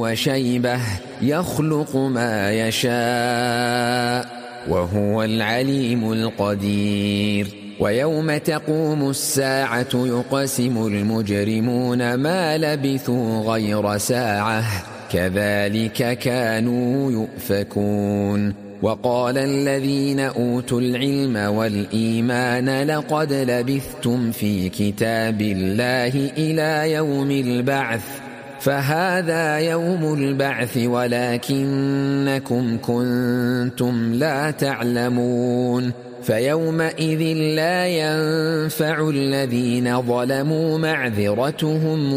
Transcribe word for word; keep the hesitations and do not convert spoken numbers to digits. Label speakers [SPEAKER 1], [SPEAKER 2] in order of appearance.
[SPEAKER 1] وشيبة يخلق ما يشاء وهو العليم القدير ويوم تقوم الساعة يقسم المجرمون ما لبثوا غير ساعة كذلك كانوا يؤفكون وقال الذين أوتوا العلم والإيمان لقد لبثتم في كتاب الله إلى يوم البعث فهذا يوم البعث ولكنكم كنتم لا تعلمون فيومئذ لا ينفع الذين ظلموا معذرتهم